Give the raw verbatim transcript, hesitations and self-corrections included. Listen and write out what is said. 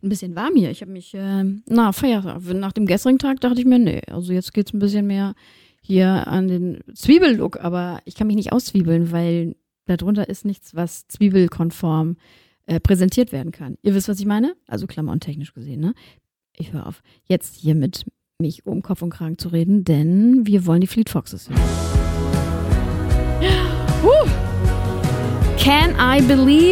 ein bisschen warm hier. Ich habe mich, äh, na, Feiertag. Nach dem gestrigen Tag dachte ich mir, nee, also jetzt geht's ein bisschen mehr hier an den Zwiebellook, aber ich kann mich nicht auszwiebeln, weil darunter ist nichts, was zwiebelkonform äh, präsentiert werden kann. Ihr wisst, was ich meine? Also klamottentechnisch gesehen, ne? Ich höre auf, jetzt hier mit mich um Kopf und Kragen zu reden, denn wir wollen die Fleet Foxes hören. Can I Believe?